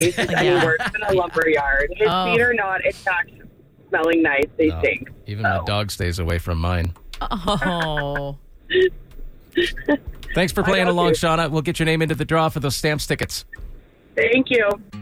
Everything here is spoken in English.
He's just, and he works in a lumber yard. His feet are not, in fact, smelling nice. They stink. Even my dog stays away from mine. Oh. Thanks for playing along, Shauna. We'll get your name into the draw for those Stamps tickets. Thank you.